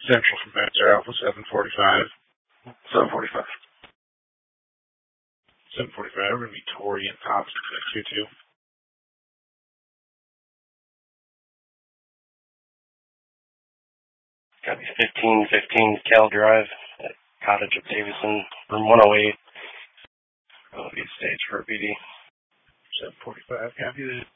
Central from Vector Alpha 745. 745. 745, we're going to be Tori and Tops 622. Copy 1515 Cal Drive at Cottage of Davison, room 108. Will be staged for a BD. 745, copy that.